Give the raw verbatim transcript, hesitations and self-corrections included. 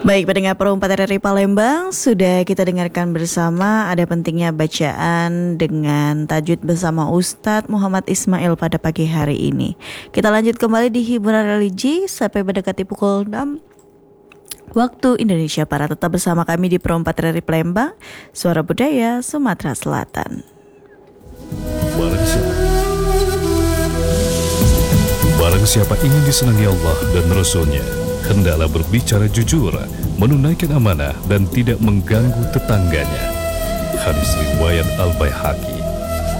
Baik, pendengar Perumpat R R I Palembang, sudah kita dengarkan bersama ada pentingnya bacaan dengan tajwid bersama Ustadz Muhammad Ismail pada pagi hari ini. Kita lanjut kembali di hiburan religi sampai mendekati pukul enam waktu Indonesia Barat. Tetap bersama kami di Perumpat R R I Palembang, Suara Budaya Sumatera Selatan. Barang siapa, Barang siapa ingin disenangi Allah dan Rasul-Nya, hendaklah berbicara jujur, menunaikan amanah dan tidak mengganggu tetangganya. Hadis riwayat Al-Baihaqi.